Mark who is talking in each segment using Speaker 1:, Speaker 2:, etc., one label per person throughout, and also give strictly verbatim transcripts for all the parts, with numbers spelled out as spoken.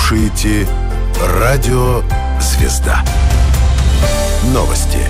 Speaker 1: слушаете Радио Звезда. Новости.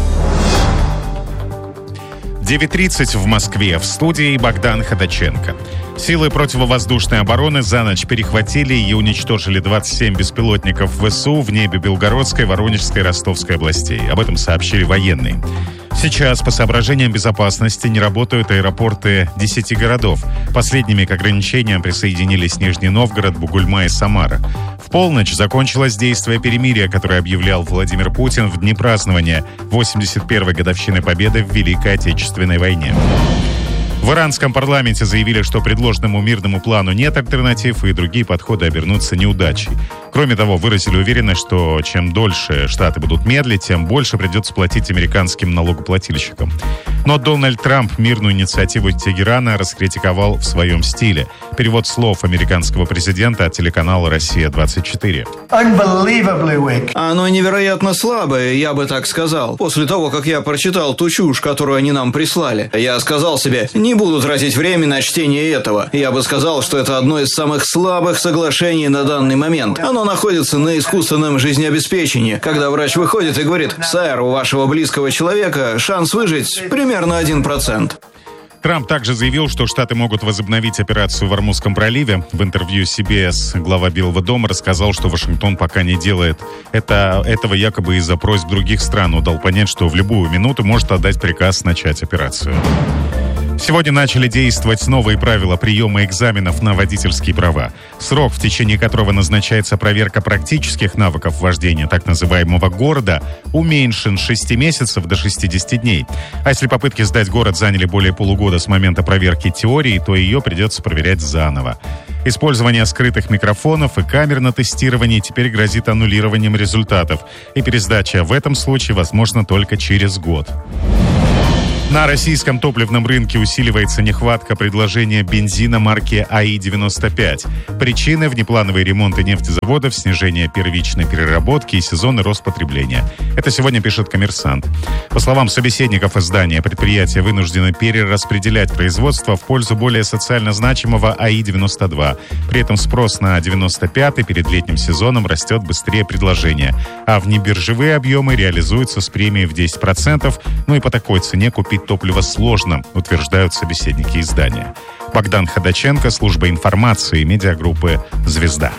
Speaker 2: девять тридцать в Москве. В студии Богдан Ходаченко. Силы противовоздушной обороны за ночь перехватили и уничтожили двадцать семь беспилотников ВСУ в небе Белгородской, Воронежской и Ростовской областей. Об этом сообщили военные. Сейчас по соображениям безопасности не работают аэропорты десяти городов. Последними к ограничениям присоединились Нижний Новгород, Бугульма и Самара. В полночь закончилось действие перемирия, которое объявлял Владимир Путин в дни празднования восемьдесят первой годовщины Победы в Великой Отечественной войне. В иранском парламенте заявили, что предложенному мирному плану нет альтернатив, и другие подходы обернутся неудачей. Кроме того, выразили уверенность, что чем дольше Штаты будут медлить, тем больше придется платить американским налогоплательщикам. Но Дональд Трамп мирную инициативу Тегерана раскритиковал в своем стиле. Перевод слов американского президента от телеканала «Россия двадцать четыре».
Speaker 3: Оно невероятно слабое, я бы так сказал. После того, как я прочитал ту чушь, которую они нам прислали, я сказал себе, не буду тратить время на чтение этого. Я бы сказал, что это одно из самых слабых соглашений на данный момент. Оно находится на искусственном жизнеобеспечении, когда врач выходит и говорит, сэр, у вашего близкого человека шанс выжить примерно один процент.
Speaker 2: Трамп также заявил, что Штаты могут возобновить операцию в Ормузском проливе. В интервью си би эс глава Белого дома рассказал, что Вашингтон пока не делает это, этого якобы из-за просьб других стран. Он дал понять, что в любую минуту может отдать приказ начать операцию. Сегодня начали действовать новые правила приема экзаменов на водительские права. Срок, в течение которого назначается проверка практических навыков вождения так называемого города, уменьшен с шести месяцев до шестидесяти дней. А если попытки сдать город заняли более полугода с момента проверки теории, то ее придется проверять заново. Использование скрытых микрофонов и камер на тестировании теперь грозит аннулированием результатов. И пересдача в этом случае возможна только через год. На российском топливном рынке усиливается нехватка предложения бензина марки а и девяносто пять. Причины – внеплановые ремонты нефтезаводов, снижение первичной переработки и сезонный рост потребления. Это сегодня пишет «Коммерсант». По словам собеседников издания, предприятия вынуждены перераспределять производство в пользу более социально значимого а и девяносто два. При этом спрос на девяносто пятый перед летним сезоном растет быстрее предложения, а внебиржевые объемы реализуются с премией в десять процентов, ну и по такой цене купить топливо сложно, утверждают собеседники издания. Богдан Ходаченко, служба информации, медиагруппы «Звезда».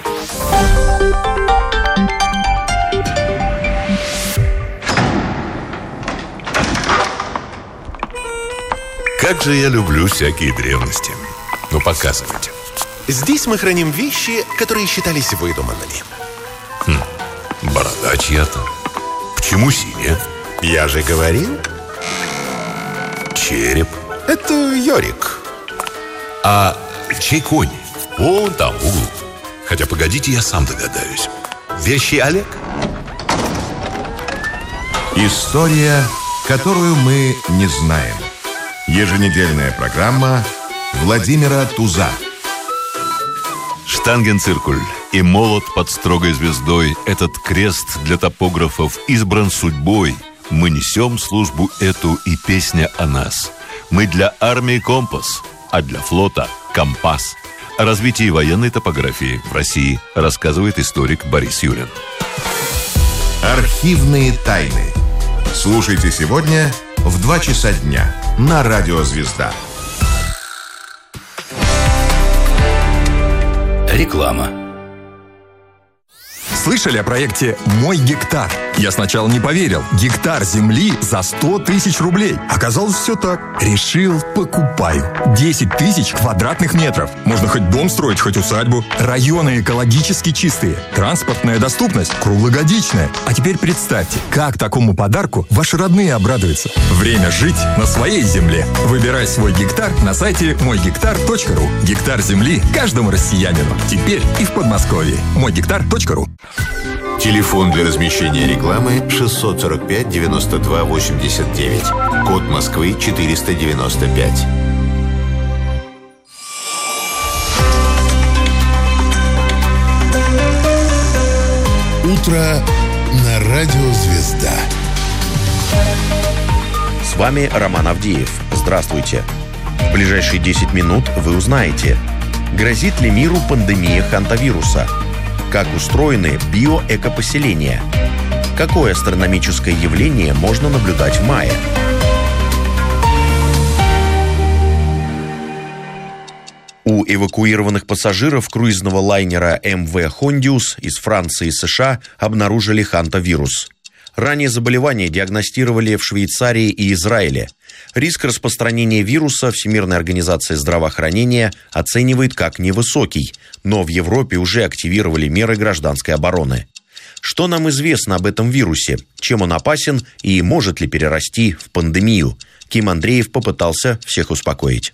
Speaker 1: Как же я люблю всякие древности. Ну, показывайте.
Speaker 4: Здесь мы храним вещи, которые считались выдуманными.
Speaker 1: Хм, борода чья-то. Почему синяя?
Speaker 4: Я же говорил.
Speaker 1: Череп.
Speaker 4: Это Йорик.
Speaker 1: А чей конь? Вон там, в углу. Хотя, погодите, я сам догадаюсь.
Speaker 4: Вещи Олег.
Speaker 5: История, которую мы не знаем. Еженедельная программа Владимира Туза.
Speaker 6: Штангенциркуль и молот под строгой звездой. Этот крест для топографов избран судьбой. Мы несем службу эту, и песня о нас. Мы для армии компас, а для флота компас. О развитии военной топографии в России рассказывает историк Борис Юрин.
Speaker 5: Архивные тайны. Слушайте сегодня в два часа дня на Радио Звезда.
Speaker 7: Реклама. Слышали о проекте «Мой гектар»? Я сначала не поверил. Гектар земли за сто тысяч рублей. Оказалось, все так. Решил, покупаю. десять тысяч квадратных метров. Можно хоть дом строить, хоть усадьбу. Районы экологически чистые. Транспортная доступность круглогодичная. А теперь представьте, как такому подарку ваши родные обрадуются. Время жить на своей земле. Выбирай свой гектар на сайте мой гектар точка ру. Гектар земли каждому россиянину. Теперь и в Подмосковье. мой гектар точка ру.
Speaker 4: Телефон для размещения рекламы шестьсот сорок пять девяносто два восемьдесят девять. Код Москвы четыреста девяносто пять.
Speaker 1: Утро на Радио Звезда.
Speaker 8: С вами Роман Авдеев. Здравствуйте. В ближайшие десять минут вы узнаете, грозит ли миру пандемия хантавируса, Как устроены биоэкопоселения? Какое астрономическое явление можно наблюдать в мае? У эвакуированных пассажиров круизного лайнера эм вэ «Хондиус» из Франции и США обнаружили хантавирус. Ранее заболевание диагностировали в Швейцарии и Израиле. Риск распространения вируса Всемирная организация здравоохранения оценивает как невысокий, но в Европе уже активировали меры гражданской обороны. Что нам известно об этом вирусе? Чем он опасен и может ли перерасти в пандемию? Ким Андреев попытался всех успокоить.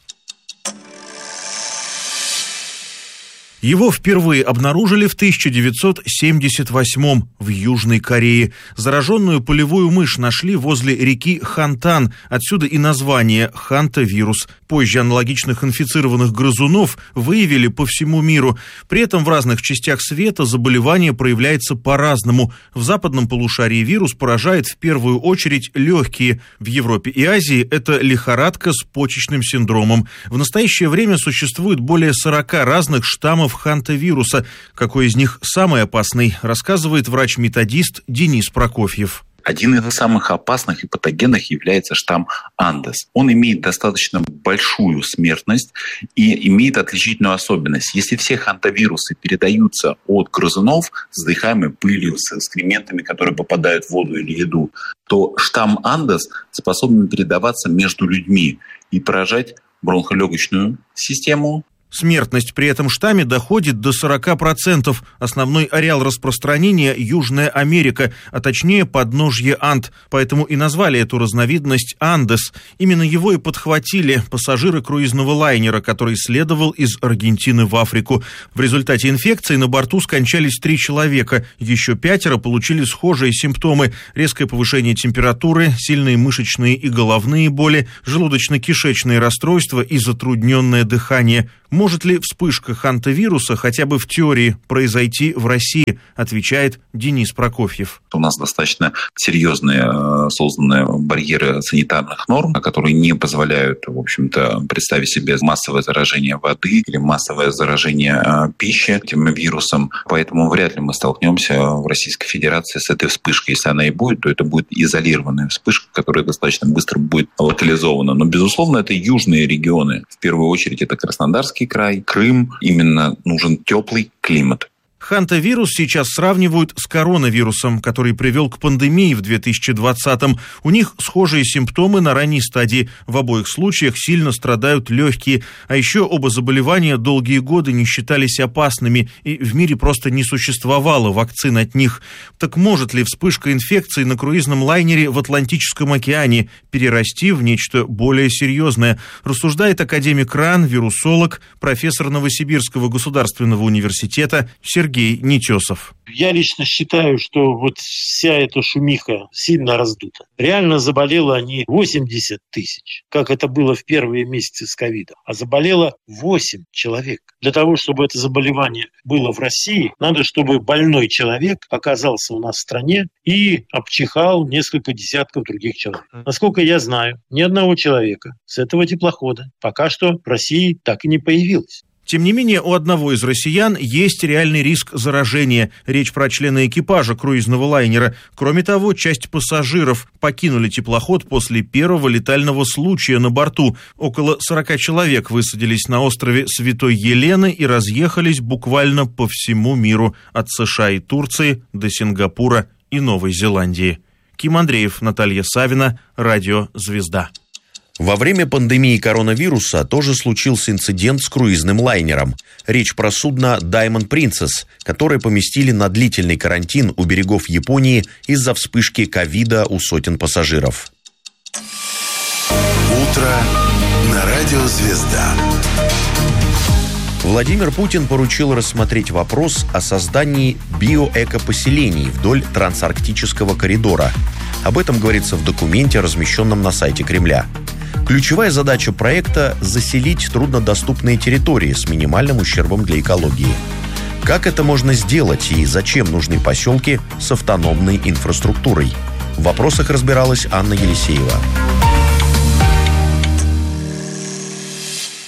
Speaker 9: Его впервые обнаружили в тысяча девятьсот семьдесят восьмом в Южной Корее. Зараженную полевую мышь нашли возле реки Хантан. Отсюда и название хантавирус. Позже аналогичных инфицированных грызунов выявили по всему миру. При этом в разных частях света заболевание проявляется по-разному. В западном полушарии вирус поражает в первую очередь легкие. В Европе и Азии это лихорадка с почечным синдромом. В настоящее время существует более сорока разных штаммов хантавируса. Какой из них самый опасный, рассказывает врач-методист Денис Прокофьев.
Speaker 10: Один из самых опасных и патогенных является штамм Андес. Он имеет достаточно большую смертность и имеет отличительную особенность. Если все хантавирусы передаются от грызунов с дыхаемой пылью, с экскрементами, которые попадают в воду или еду, то штамм Андес способен передаваться между людьми и поражать бронхолегочную систему.
Speaker 9: Смертность при этом штамме доходит до сорока процентов. Основной ареал распространения – Южная Америка, а точнее подножье Анд. Поэтому и назвали эту разновидность Андес. Именно его и подхватили пассажиры круизного лайнера, который следовал из Аргентины в Африку. В результате инфекции на борту скончались три человека. Еще пятеро получили схожие симптомы: резкое повышение температуры, сильные мышечные и головные боли, желудочно-кишечные расстройства и затрудненное дыхание. Может ли вспышка хантавируса хотя бы в теории произойти в России, отвечает Денис Прокофьев.
Speaker 10: У нас достаточно серьезные созданы барьеры санитарных норм, которые не позволяют, в общем-то, представить себе массовое заражение воды или массовое заражение пищи этим вирусом. Поэтому вряд ли мы столкнемся в Российской Федерации с этой вспышкой. Если она и будет, то это будет изолированная вспышка, которая достаточно быстро будет локализована. Но, безусловно, это южные регионы. В первую очередь это Краснодарский край, Крым. Именно нужен теплый климат.
Speaker 9: Хантавирус сейчас сравнивают с коронавирусом, который привел к пандемии в две тысячи двадцатом. У них схожие симптомы на ранней стадии. В обоих случаях сильно страдают легкие. А еще оба заболевания долгие годы не считались опасными, и в мире просто не существовало вакцин от них. Так может ли вспышка инфекции на круизном лайнере в Атлантическом океане перерасти в нечто более серьезное? Рассуждает академик РАН, вирусолог, профессор Новосибирского государственного университета Сергей Нетесов.
Speaker 11: Я лично считаю, что вот вся эта шумиха сильно раздута. Реально заболело не восемьдесят тысяч, как это было в первые месяцы с ковидом, а заболело восемь человек. Для того, чтобы это заболевание было в России, надо, чтобы больной человек оказался у нас в стране и обчихал несколько десятков других человек. Насколько я знаю, ни одного человека с этого теплохода пока что в России так и не появилось.
Speaker 9: Тем не менее, у одного из россиян есть реальный риск заражения. Речь про члена экипажа круизного лайнера. Кроме того, часть пассажиров покинули теплоход после первого летального случая на борту. Около сорока человек высадились на острове Святой Елены и разъехались буквально по всему миру. От США и Турции до Сингапура и Новой Зеландии. Ким Андреев, Наталья Савина, Радио «Звезда».
Speaker 8: Во время пандемии коронавируса тоже случился инцидент с круизным лайнером. Речь про судно Diamond Princess, которое поместили на длительный карантин у берегов Японии из-за вспышки ковида у сотен пассажиров.
Speaker 12: Утро на Радио «Звезда».
Speaker 8: Владимир Путин поручил рассмотреть вопрос о создании биоэкопоселений вдоль трансарктического коридора. Об этом говорится в документе, размещенном на сайте Кремля. Ключевая задача проекта – заселить труднодоступные территории с минимальным ущербом для экологии. Как это можно сделать и зачем нужны поселки с автономной инфраструктурой? В вопросах разбиралась Анна Елисеева.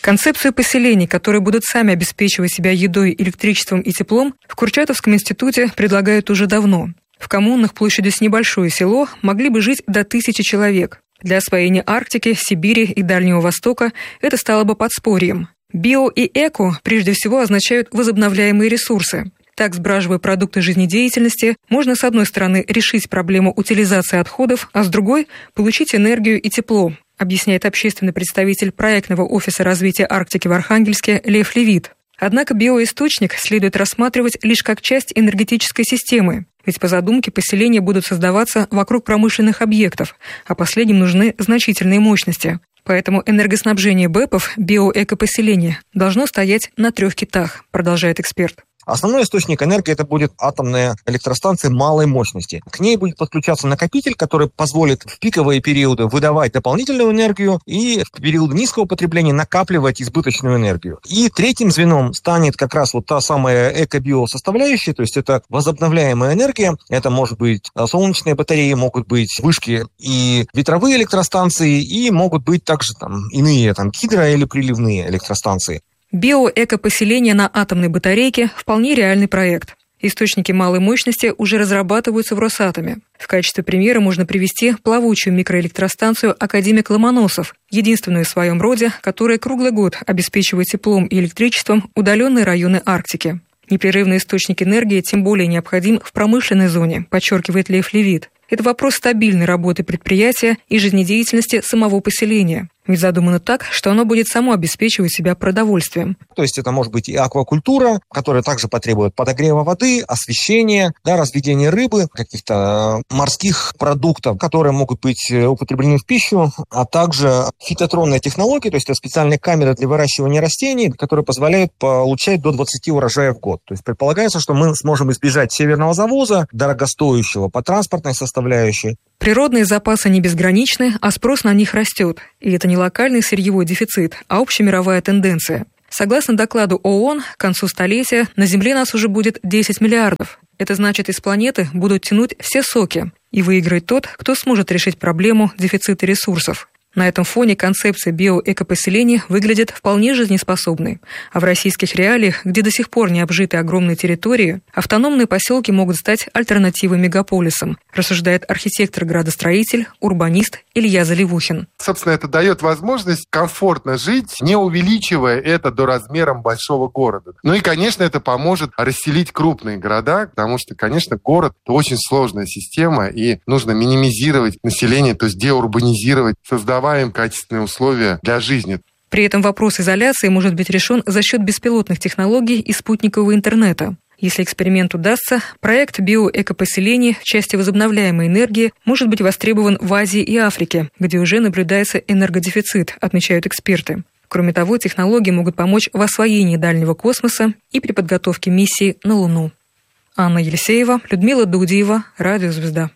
Speaker 13: Концепцию поселений, которые будут сами обеспечивать себя едой, электричеством и теплом, в Курчатовском институте предлагают уже давно. В коммунах площадью с небольшое село могли бы жить до тысячи человек. Для освоения Арктики, Сибири и Дальнего Востока это стало бы подспорьем. Био и эко прежде всего означают возобновляемые ресурсы. Так, сбраживая продукты жизнедеятельности, можно с одной стороны решить проблему утилизации отходов, а с другой – получить энергию и тепло, объясняет общественный представитель проектного офиса развития Арктики в Архангельске Лев Левит. Однако биоисточник следует рассматривать лишь как часть энергетической системы, ведь по задумке поселения будут создаваться вокруг промышленных объектов, а последним нужны значительные мощности. Поэтому энергоснабжение БЭПов, биоэкопоселения, должно стоять на трех китах, продолжает эксперт.
Speaker 14: Основной источник энергии это будет атомная электростанция малой мощности. К ней будет подключаться накопитель, который позволит в пиковые периоды выдавать дополнительную энергию и в периоды низкого потребления накапливать избыточную энергию. И третьим звеном станет как раз вот та самая эко-био-составляющая, то есть это возобновляемая энергия. Это может быть солнечные батареи, могут быть вышки и ветровые электростанции, и могут быть также там иные там гидро- или приливные электростанции.
Speaker 13: Биоэкопоселение на атомной батарейке – вполне реальный проект. Источники малой мощности уже разрабатываются в Росатоме. В качестве примера можно привести плавучую микроэлектростанцию «Академик Ломоносов», единственную в своем роде, которая круглый год обеспечивает теплом и электричеством удаленные районы Арктики. Непрерывный источник энергии тем более необходим в промышленной зоне, подчеркивает Лев Левит. Это вопрос стабильной работы предприятия и жизнедеятельности самого поселения. Ведь задумано так, что оно будет само обеспечивать себя продовольствием.
Speaker 14: То есть это может быть и аквакультура, которая также потребует подогрева воды, освещения, да, разведения рыбы, каких-то морских продуктов, которые могут быть употреблены в пищу, а также фитотронные технологии, то есть это специальные камеры для выращивания растений, которые позволяют получать до двадцати урожаев в год. То есть предполагается, что мы сможем избежать северного завоза, дорогостоящего по транспортной составляющей.
Speaker 13: Природные запасы не безграничны, а спрос на них растет. И это не локальный сырьевой дефицит, а общемировая тенденция. Согласно докладу ООН, к концу столетия на Земле нас уже будет десять миллиардов. Это значит, из планеты будут тянуть все соки. И выиграет тот, кто сможет решить проблему дефицита ресурсов. На этом фоне концепция биоэкопоселений выглядит вполне жизнеспособной. А в российских реалиях, где до сих пор не обжиты огромные территории, автономные поселки могут стать альтернативой мегаполисам, рассуждает архитектор-градостроитель, урбанист Илья Заливухин.
Speaker 15: Собственно, это дает возможность комфортно жить, не увеличивая это до размеров большого города. Ну и, конечно, это поможет расселить крупные города, потому что, конечно, город – это очень сложная система, и нужно минимизировать население, то есть деурбанизировать, создавать качественные условия для жизни.
Speaker 13: При этом вопрос изоляции может быть решен за счет беспилотных технологий и спутникового интернета. Если эксперимент удастся, проект биоэкопоселений в части возобновляемой энергии может быть востребован в Азии и Африке, где уже наблюдается энергодефицит, отмечают эксперты. Кроме того, технологии могут помочь в освоении дальнего космоса и при подготовке миссии на Луну. Анна Елисеева, Людмила Дудиева, Радио Звезда.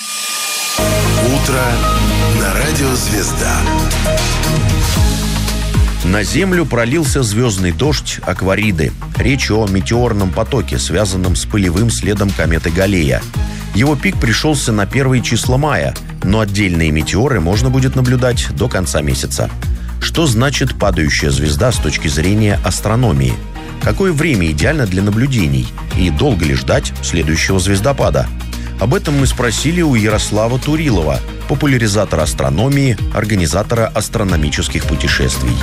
Speaker 12: Утро на Радио Звезда.
Speaker 8: На Землю пролился звездный дождь Аквариды. Речь о метеорном потоке, связанном с пылевым следом кометы Галлея. Его пик пришелся на первые числа мая, но отдельные метеоры можно будет наблюдать до конца месяца. Что значит падающая звезда с точки зрения астрономии? Какое время идеально для наблюдений? И долго ли ждать следующего звездопада? Об этом мы спросили у Ярослава Турилова, популяризатора астрономии, организатора астрономических путешествий.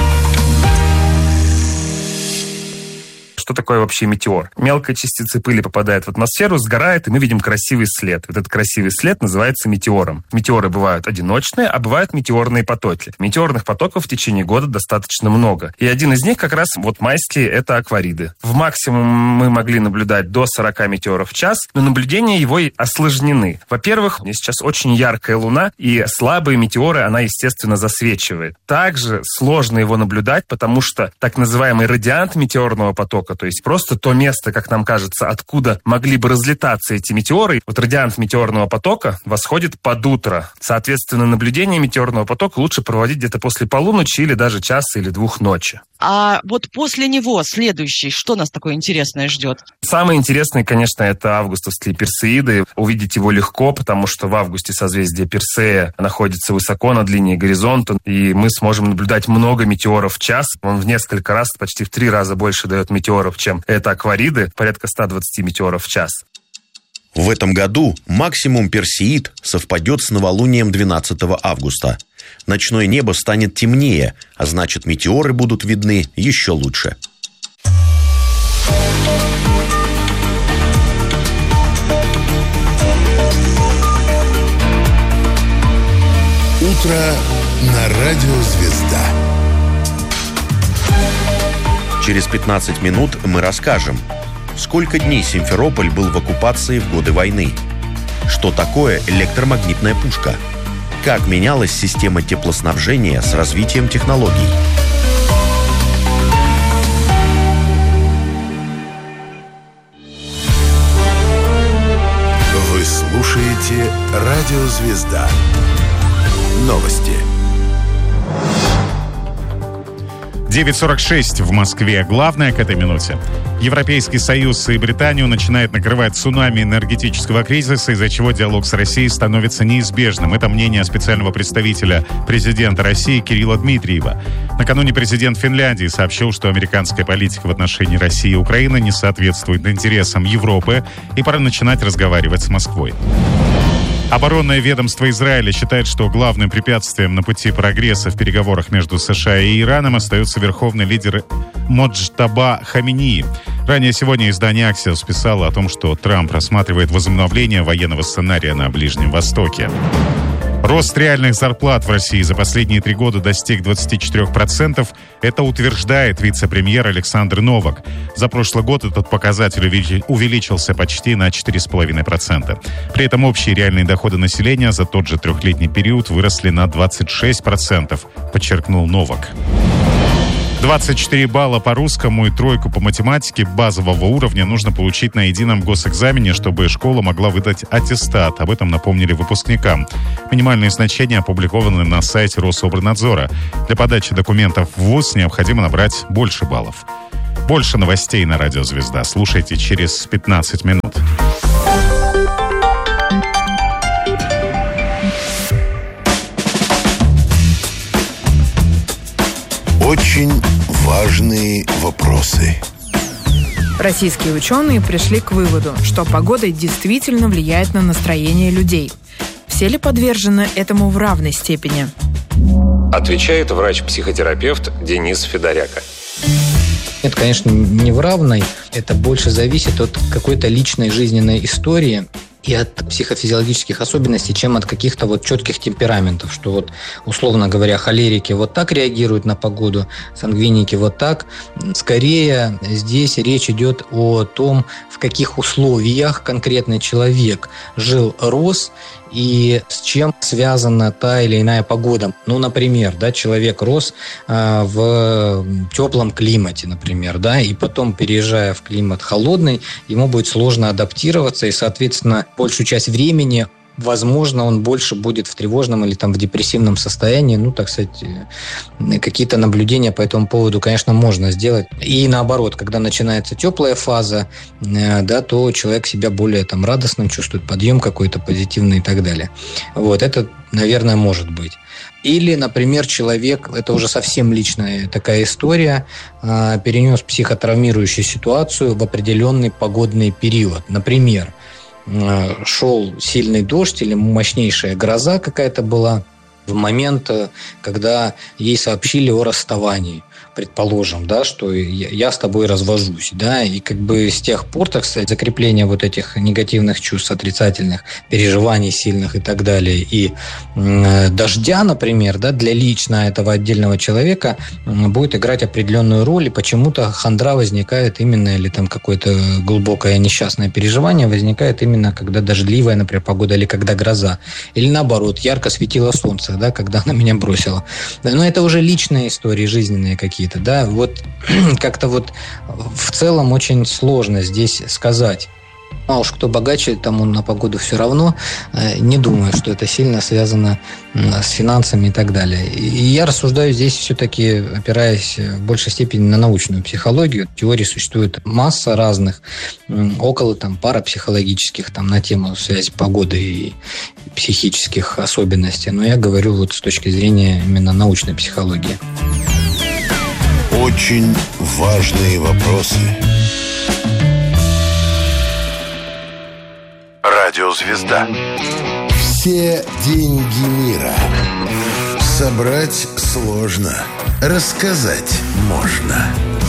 Speaker 16: Что такое вообще метеор? Мелкая частица пыли попадает в атмосферу, сгорает, и мы видим красивый след. Вот этот красивый след называется метеором. Метеоры бывают одиночные, а бывают метеорные потоки. Метеорных потоков в течение года достаточно много. И один из них как раз вот майские — это аквариды. В максимум мы могли наблюдать до сорока метеоров в час, но наблюдения его и осложнены. Во-первых, у нас сейчас очень яркая луна, и слабые метеоры она, естественно, засвечивает. Также сложно его наблюдать, потому что так называемый радиант метеорного потока, потока, то есть просто то место, как нам кажется, откуда могли бы разлетаться эти метеоры. Вот радиант метеорного потока восходит под утро. Соответственно, наблюдение метеорного потока лучше проводить где-то после полуночи или даже часа или двух ночи.
Speaker 17: А вот после него следующий, что нас такое интересное ждет?
Speaker 16: Самое интересное, конечно, это августовские персеиды. Увидеть его легко, потому что в августе созвездие Персея находится высоко над линией горизонта, и мы сможем наблюдать много метеоров в час. Он в несколько раз, почти в три раза больше дает метеоров, чем это Аквариды, порядка сто двадцать метеоров в час.
Speaker 8: В этом году максимум Персеид совпадет с новолунием двенадцатого августа. Ночное небо станет темнее, а значит, метеоры будут видны еще лучше.
Speaker 12: Утро на радио «Звезда».
Speaker 8: Через пятнадцать минут мы расскажем, сколько дней Симферополь был в оккупации в годы войны, что такое электромагнитная пушка, как менялась система теплоснабжения с развитием технологий.
Speaker 12: Вы слушаете радио «Звезда». Новости.
Speaker 2: девять сорок шесть в Москве. Главное к этой минуте. Европейский Союз и Британию начинает накрывать цунами энергетического кризиса, из-за чего диалог с Россией становится неизбежным. Это мнение специального представителя президента России Кирилла Дмитриева. Накануне президент Финляндии сообщил, что американская политика в отношении России и Украины не соответствует интересам Европы, и пора начинать разговаривать с Москвой. Оборонное ведомство Израиля считает, что главным препятствием на пути прогресса в переговорах между США и Ираном остается верховный лидер Моджтаба Хаминеи. Ранее сегодня издание Axios писало о том, что Трамп рассматривает возобновление военного сценария на Ближнем Востоке. Рост реальных зарплат в России за последние три года достиг двадцати четырёх процентов. Это утверждает вице-премьер Александр Новак. За прошлый год этот показатель увеличился почти на четыре целых пять десятых процента. При этом общие реальные доходы населения за тот же трехлетний период выросли на двадцать шесть процентов, подчеркнул Новак. двадцать четыре балла по русскому и тройку по математике базового уровня нужно получить на едином госэкзамене, чтобы школа могла выдать аттестат. Об этом напомнили выпускникам. Минимальные значения опубликованы на сайте Рособорнадзора. Для подачи документов в ВУЗ необходимо набрать больше баллов. Больше новостей на радио «Звезда» слушайте через пятнадцать минут.
Speaker 12: Очень важные вопросы.
Speaker 18: Российские ученые пришли к выводу, что погода действительно влияет на настроение людей. Все ли подвержены этому в равной степени?
Speaker 19: Отвечает врач-психотерапевт Денис Федоряка.
Speaker 20: Это, конечно, не в равной. Это больше зависит от какой-то личной жизненной истории и от психофизиологических особенностей, чем от каких-то вот четких темпераментов, что вот, условно говоря, холерики вот так реагируют на погоду, сангвиники вот так. Скорее, здесь речь идет о том, в каких условиях конкретный человек жил, рос, и с чем связана та или иная погода. Ну, например, да, человек рос э, в теплом климате, например, да, и потом, переезжая в климат холодный, ему будет сложно адаптироваться, и, соответственно, большую часть времени, возможно, он больше будет в тревожном или там в депрессивном состоянии. Ну, так сказать, какие-то наблюдения по этому поводу, конечно, можно сделать. И наоборот, когда начинается теплая фаза, да, то человек себя более там радостным чувствует, подъем какой-то позитивный и так далее. Вот, это, наверное, может быть. Или, например, человек, это уже совсем личная такая история, перенес психотравмирующую ситуацию в определенный погодный период. Например, шел сильный дождь или мощнейшая гроза какая-то была в момент, когда ей сообщили о расставании, предположим, да, что я, я с тобой развожусь, да, и как бы с тех пор, так сказать, закрепление вот этих негативных чувств, отрицательных переживаний сильных и так далее, и э, дождя, например, да, для лично этого отдельного человека э, будет играть определенную роль, и почему-то хандра возникает именно, или там какое-то глубокое несчастное переживание возникает именно, когда дождливая, например, погода, или когда гроза, или наоборот, ярко светило солнце, да, когда она меня бросила. Но это уже личные истории жизненные какие-то. какие-то, да, вот как-то вот в целом очень сложно здесь сказать. А уж кто богаче, тому на погоду все равно. Не думаю, что это сильно связано с финансами и так далее. И я рассуждаю здесь все-таки, опираясь в большей степени на научную психологию. Теорий существует масса разных, около там парапсихологических, там на тему связи погоды и психических особенностей. Но я говорю вот с точки зрения именно научной психологии.
Speaker 12: Очень важные вопросы. Радиозвезда. Все деньги мира. Собрать сложно. Рассказать можно.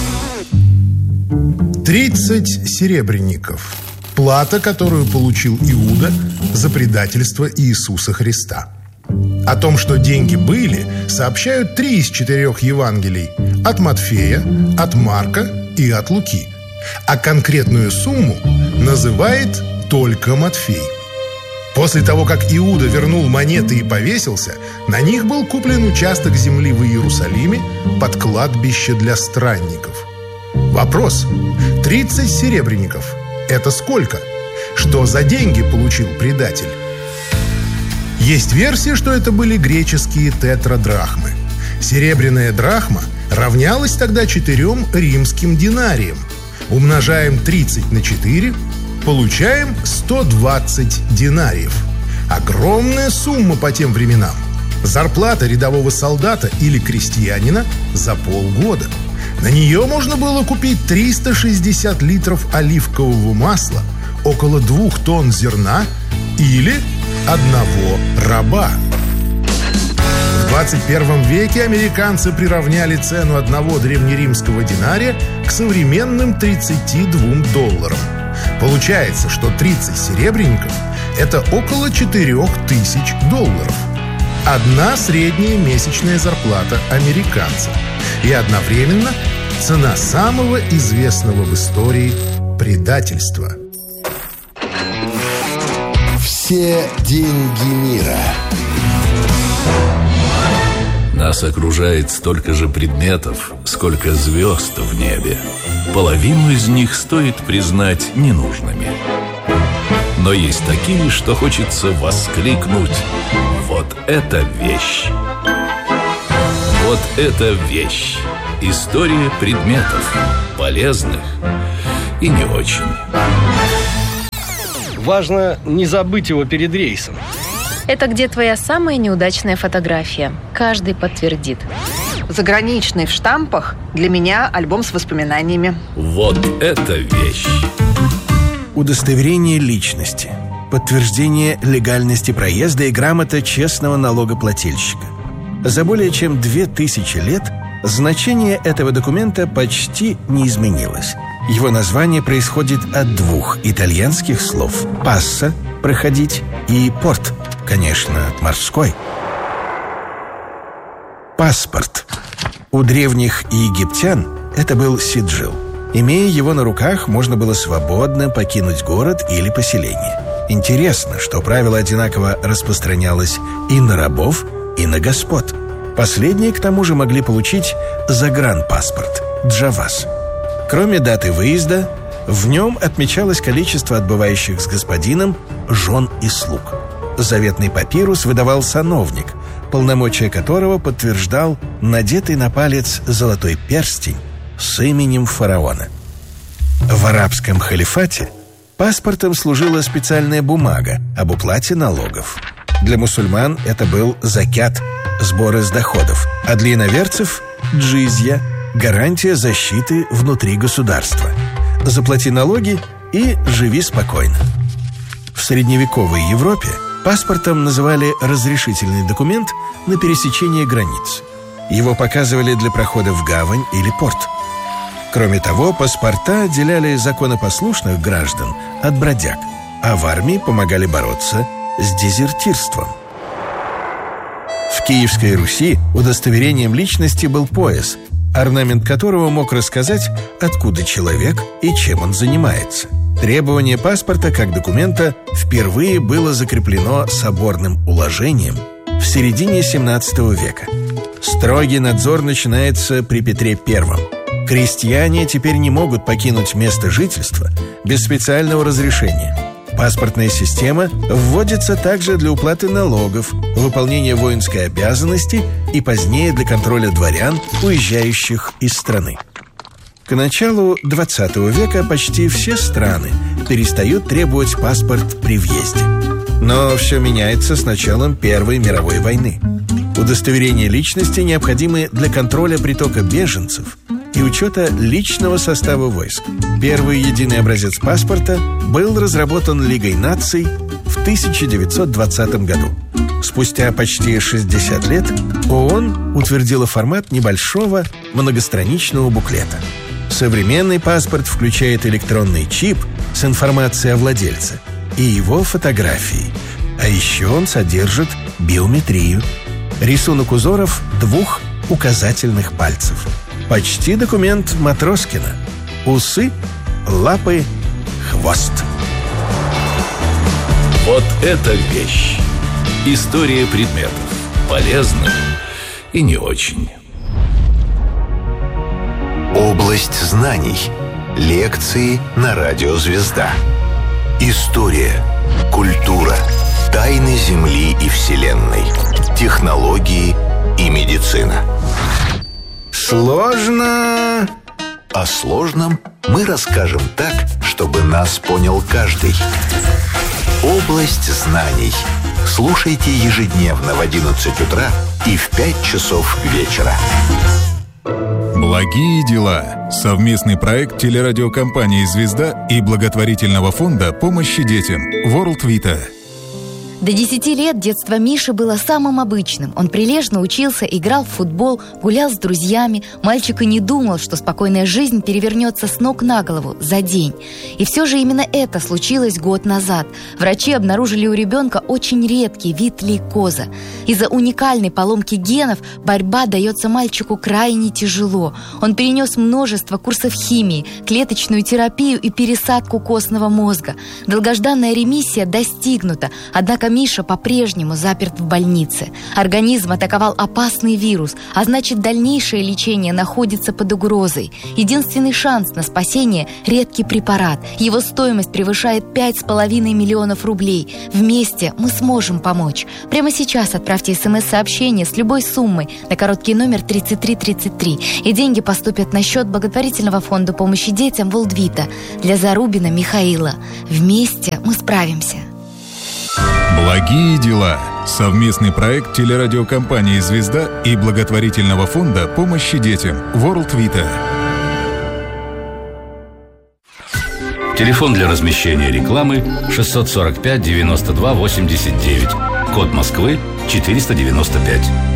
Speaker 21: тридцать серебряников. Плата, которую получил Иуда за предательство Иисуса Христа. О том, что деньги были, сообщают три из четырех Евангелий: от Матфея, от Марка и от Луки. А конкретную сумму называет только Матфей. После того, как Иуда вернул монеты и повесился, на них был куплен участок земли в Иерусалиме под кладбище для странников. Вопрос: тридцать серебряников – это сколько? Что за деньги получил предатель? Есть версия, что это были греческие тетрадрахмы. Серебряная драхма равнялась тогда четырем римским динариям. Умножаем тридцать на четыре – получаем сто двадцать динариев. Огромная сумма по тем временам. Зарплата рядового солдата или крестьянина за полгода. На нее можно было купить триста шестьдесят литров оливкового масла, около двух тонн зерна или одного раба. В двадцать первом веке американцы приравняли цену одного древнеримского динария к современным тридцати двум долларам. Получается, что тридцать серебряников – это около четырех тысяч долларов. Одна средняя месячная зарплата американца. И одновременно цена самого известного в истории предательства.
Speaker 12: Все деньги мира.
Speaker 22: Нас окружает столько же предметов, сколько звезд в небе. Половину из них стоит признать ненужными. Но есть такие, что хочется воскликнуть: вот это вещь! Вот это вещь! История предметов, полезных и не очень.
Speaker 23: Важно не забыть его перед рейсом.
Speaker 24: Это где твоя самая неудачная фотография. Каждый подтвердит.
Speaker 25: Заграничный в штампах, для меня альбом с воспоминаниями.
Speaker 22: Вот это вещь!
Speaker 26: Удостоверение личности, подтверждение легальности проезда и грамота честного налогоплательщика. За более чем две тысячи лет значение этого документа почти не изменилось. Его название происходит от двух итальянских слов: «пасса» – «проходить» и «порт», конечно, морской. Паспорт. У древних египтян это был сиджил. Имея его на руках, можно было свободно покинуть город или поселение. Интересно, что правило одинаково распространялось и на рабов, и на господ. Последние, к тому же, могли получить загранпаспорт – джаваз. Кроме даты выезда, в нем отмечалось количество отбывающих с господином жен и слуг. Заветный папирус выдавал сановник, полномочия которого подтверждал надетый на палец золотой перстень с именем фараона. В арабском халифате паспортом служила специальная бумага об уплате налогов. Для мусульман это был закят, сборы с доходов, а для иноверцев – джизья, гарантия защиты внутри государства. Заплати налоги и живи спокойно. В средневековой Европе паспортом называли разрешительный документ на пересечение границ. Его показывали для прохода в гавань или порт. Кроме того, паспорта отделяли законопослушных граждан от бродяг, а в армии помогали бороться с дезертирством. В Киевской Руси удостоверением личности был пояс, орнамент которого мог рассказать, откуда человек и чем он занимается. Требование паспорта как документа впервые было закреплено соборным уложением в середине семнадцатого века. Строгий надзор начинается при Петре Первом. Крестьяне теперь не могут покинуть место жительства без специального разрешения. Паспортная система вводится также для уплаты налогов, выполнения воинской обязанности и позднее для контроля дворян, уезжающих из страны. К началу двадцатого века почти все страны перестают требовать паспорт при въезде. Но все меняется с началом Первой мировой войны. Удостоверения личности необходимы для контроля притока беженцев и учета личного состава войск. Первый единый образец паспорта был разработан Лигой наций в тысяча девятьсот двадцатом году. Спустя почти шестьдесят лет ООН утвердила формат небольшого многостраничного буклета. Современный паспорт включает электронный чип с информацией о владельце и его фотографией. А еще он содержит биометрию. Рисунок узоров двух указательных пальцев. Почти документ Матроскина. Усы, лапы, хвост.
Speaker 22: Вот это вещь. История предметов. Полезных и не очень.
Speaker 12: Область знаний. Лекции на радио «Звезда». История, культура, тайны Земли и Вселенной, технологии и медицина.
Speaker 26: Сложно.
Speaker 12: О сложном мы расскажем так, чтобы нас понял каждый. Область знаний. Слушайте ежедневно в одиннадцать утра и в пять часов вечера.
Speaker 1: Благие дела. Совместный проект телерадиокомпании «Звезда» и благотворительного фонда помощи детям World Vita.
Speaker 3: До десяти лет детство Миши было самым обычным. Он прилежно учился, играл в футбол, гулял с друзьями. Мальчик и не думал, что спокойная жизнь перевернется с ног на голову за день. И все же именно это случилось год назад. Врачи обнаружили у ребенка очень редкий вид лейкоза. Из-за уникальной поломки генов борьба дается мальчику крайне тяжело. Он перенес множество курсов химии, клеточную терапию и пересадку костного мозга. Долгожданная ремиссия достигнута, однако Миша по-прежнему заперт в больнице. Организм атаковал опасный вирус, а значит, дальнейшее лечение находится под угрозой. Единственный шанс на спасение – редкий препарат. Его стоимость превышает пять с половиной миллионов рублей. Вместе мы сможем помочь. Прямо сейчас отправьте смс-сообщение с любой суммой на короткий номер тридцать три тридцать три, и деньги поступят на счет благотворительного фонда помощи детям World Vita для Зарубина Михаила. Вместе мы справимся.
Speaker 1: Благие дела. Совместный проект телерадиокомпании «Звезда» и благотворительного фонда помощи детям World Vita.
Speaker 22: Телефон для размещения рекламы шестьсот сорок пять девяносто два восемьдесят девять. Код Москвы четыреста девяносто пять.